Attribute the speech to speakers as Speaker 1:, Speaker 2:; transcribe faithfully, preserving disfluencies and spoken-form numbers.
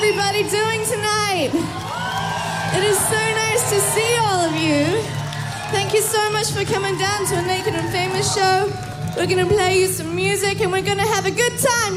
Speaker 1: everybody doing tonight? It is so nice to see all of you. Thank you so much for coming down to a Naked and Famous show. We're going to play you some music and we're going to have a good time.